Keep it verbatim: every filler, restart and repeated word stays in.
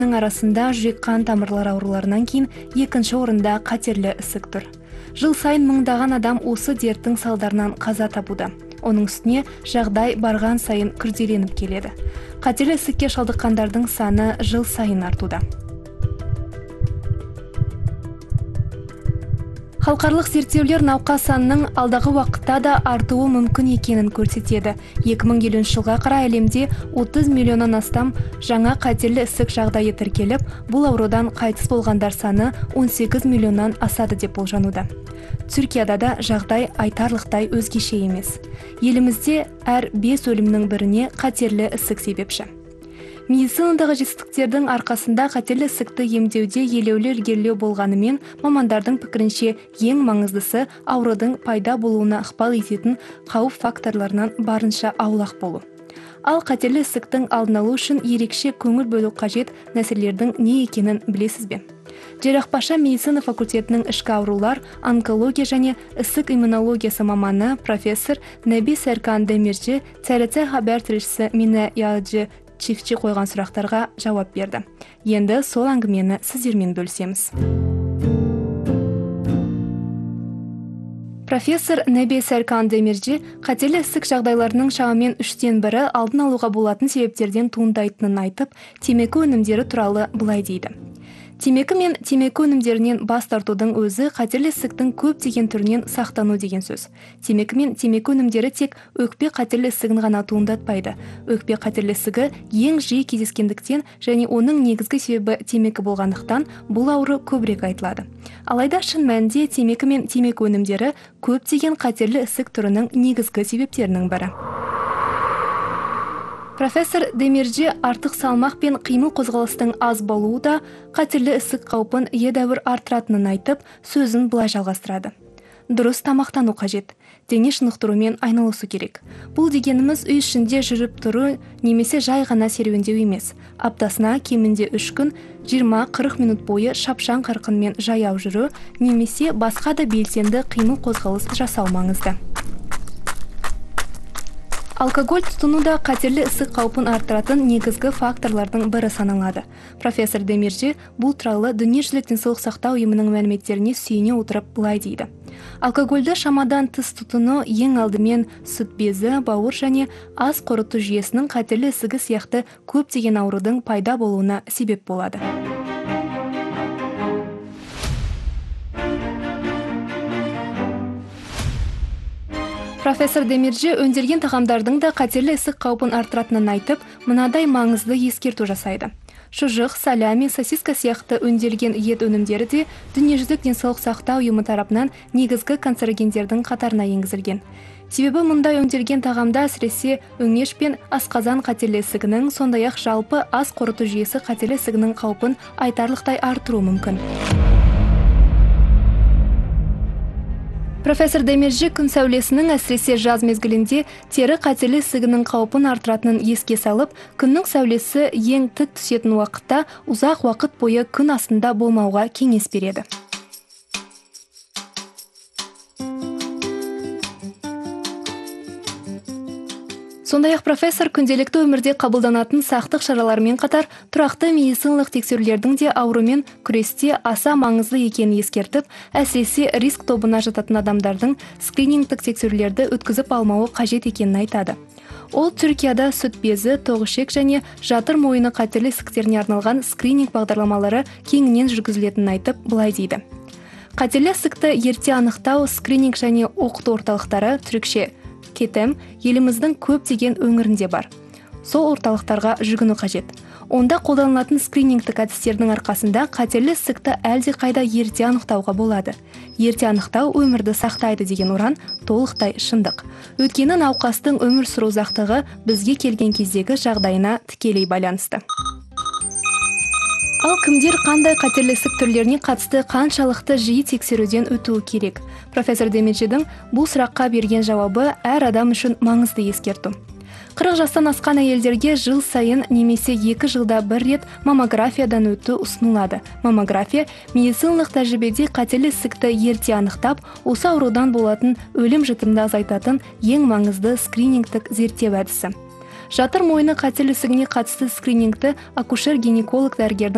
арасында жүрек қан тамырлар ауруларынан кейін екінші орында қатерлі ісік тұр. Жыл сайын мыңдаған адам осы дерттің салдарынан қаза табуда. Оның үстіне жағдай барған сайын күрделеніп келеді. Қатерлі ісікке шалдыққандардың саны жыл сайын артуда. Халықаралық зерттеулер науқас санының алдағы уақытта да артуы мүмкін екенін көрсетеді. екі мың елуінші жылға қарай әлемде отыз миллионнан астам жаңа қатерлі ісік жағдайы тіркеліп, бұл аурудан қайтыс болғандар саны он сегіз миллионнан асады деп болжануда. Түркияда да жағдай айтарлықтай өзгеше емес. Елімізде әр бес өлімнің біріне қатерлі ісік себепші. Медицинадағы жетістіктердің арқасында қатерлі ісікті емдеуде елеулі ілгерілеу болғанымен, мамандардың пікірінше ең маңыздысы аурудың пайда болуына ықпал ететін қауіп факторларынан барынша аулақ болу. Ал қатерлі ісіктің алдын алу үшін ерекше көңіл бөлу қажет нәрселердің не екенін білесіз бе? Жарақбаша медицина факультетінің ішкі аурулар, онкология және ісік иммунологиясы маманы профессор Нәби Сәркан Демиржи Цәріті хабар тілшісі Мина Яджи Чифчи қойған сұрақтарға жауап берді. Енді сол әңгімені сіздермен бөлісеміз. Профессор Нәби Сәркан Демиржи қатерлі ісік жағдайларының шамамен үштен бірі алдын алуға болатын себептерден туындайтынын айтып, темекі өнімдері туралы былай дейді. Темекі мен темекі өнімдерінен бас тартудың өзі қатерлі ісіктің көптеген түрінен сақтану деген сөз. Темекі мен темекі өнімдері тек өкпе қатерлі ісігін ғана туындатпайды. Өкпе қатерлі ісігі ең жиі кездескендіктен және оның негізгі себебі темекі болғандықтан бұл ауру көбірек айтылады. Алайда шын мәнінде темекі мен темекі өнімдері көптеген қатерлі ісік түрінің негізгі себептерінің бірі. Профессор Демиржи артық салмақ пен қимыл қозғалыстың аз болуы да қатерлі ісік қаупін едәуір артыратынын айтып, сөзін былай жалғастырады. Дұрыс тамақтану қажет. Дене шынықтырумен айналысу керек. Бұл дегеніміз үй ішінде жүріп тұру немесе жай ғана серуендеу емес. Аптасына кемінде үш күн жиырма қырық минут бойы шапшаң қарқынмен жаяу жүру немесе басқа да белсенді қимыл қозғалыс жасау маңызды. Алкоголь тұтыну да қатерлі ісік қаупін арттыратын негізгі факторлардың бірі саналады. Профессор Демиржи бұл туралы дүниежүзілік денсаулық сақтау ұйымының мәліметтеріне сүйене отырып былай дейді. Алкогольді шамадан тыс тұтыну ең алдымен сүт безі, бауыр және ас қорыту жүйесінің қатерлі ісігі сияқты көптеген аурудың пайда болуына себеп болады. Профессор Демиржи өнделген тағамдардың да қатерлі ісік қаупін арттыратынын айтып, мынадай маңызды ескерту жасайды. Шұжық, салями, сосиска сияқты өнделген ет өнімдері де дүниежүзілік денсаулық сақтау ұйымы тарапынан негізгі канцерогендердің қатарына енгізілген. Себебі мұндай өнделген тағамда әсіресе өңеш пен асқазан қатерлі ісігінің, сондай-ақ жалпы ас қорыту жүйесі қатерлі ісігінің қаупін айтарлықтай арттыруы мүмкін. Профессор Демиржи күн сәулесінің әсіресе жаз мезгілінде тері қатерлі ісігінің қаупін арттыратынын еске салып, күннің сәулесі ең тік түсетін уақытта ұзақ уақыт бойы күн астында болмауға кеңес береді. Сондай-ақ профессор күнделікті өмірде қабылданатын сақтық шараларымен қатар тұрақты медициналық тексерулердің де аурумен күресте аса маңызды екенін ескертіп, әсіресе риск тобына жататын адамдардың скринингтік тексерулерді өткізіп алмауы қажет екенін айтады. Ол Түркияда сүт безі, тоғышек және жатыр мойыны қатерлі ісіктеріне арналған скрининг бағдарламалары кеңінен жүргізілетінін айтып, былай дейді. Қатерлі ісікті ерте анықтау скрининг және оқыту орталықтары түрікше кетем еліміздің көптеген өңірінде бар. Сол орталықтарға жүгіну қажет. Онда қолданылатын скринингтік әдістердің арқасында қатерлі ісікті әлде қайда ерте анықтауға болады. Ерте анықтау өмірді сақтайды деген ұран толықтай шындық. Өйткені науқастың өмір сүру ұзақтығы бізге келген кездегі жағдайына тікелей байланысты. Ал кімдер қандай қатерлі ісік түрлеріне қатысты қаншалықты жиі тексеруден өтуі керек? Профессор Демиржидің бұл сұраққа берген жауабы әр адам үшін маңызды ескерту. қырық жастан асқан әйелдерге жыл сайын немесе екі жылда бір рет маммографиядан өту ұсынылады. Маммография медициналық тәжірибеде қатерлі ісікті ерте анықтап, осы аурудан болатын өлім жітімді азайтатын ең маңызды скринингтік зерттеу әдісі. Жатыр мойны қатерлі ісігіне қатысты скринингті акушер-гинеколог дәрігердің